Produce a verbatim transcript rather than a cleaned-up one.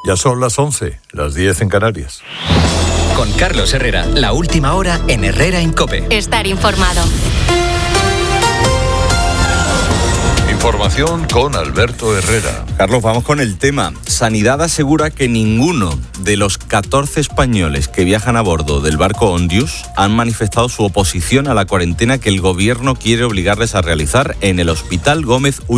Ya son las once, las diez en Canarias. Con Carlos Herrera, la última hora en Herrera en COPE. Estar informado. Información con Alberto Herrera. Carlos, vamos con el tema. Sanidad asegura que ninguno de los catorce españoles que viajan a bordo del barco Ondius han manifestado su oposición a la cuarentena que el gobierno quiere obligarles a realizar en el Hospital Gómez